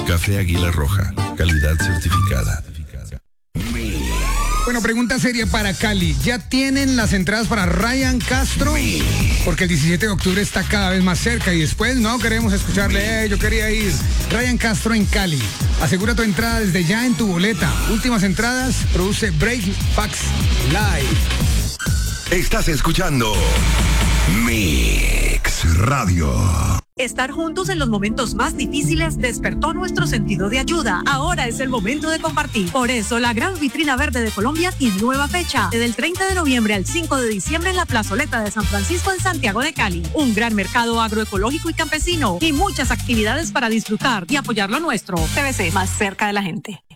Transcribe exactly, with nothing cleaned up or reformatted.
Café Águila Roja, calidad certificada. Bueno, pregunta seria para Cali. ¿Ya tienen las entradas para Ryan Castro? Porque el diecisiete de octubre está cada vez más cerca y después no queremos escucharle. Eh, yo quería ir. Ryan Castro en Cali. Asegura tu entrada desde ya en tu boleta. Últimas entradas produce Breakfax Live. Estás escuchando Mix Radio. Estar juntos en los momentos más difíciles despertó nuestro sentido de ayuda. Ahora es el momento de compartir. Por eso, la Gran Vitrina Verde de Colombia tiene nueva fecha. Desde el treinta de noviembre al cinco de diciembre en la Plazoleta de San Francisco en Santiago de Cali. Un gran mercado agroecológico y campesino. Y muchas actividades para disfrutar y apoyar lo nuestro. T V C, más cerca de la gente.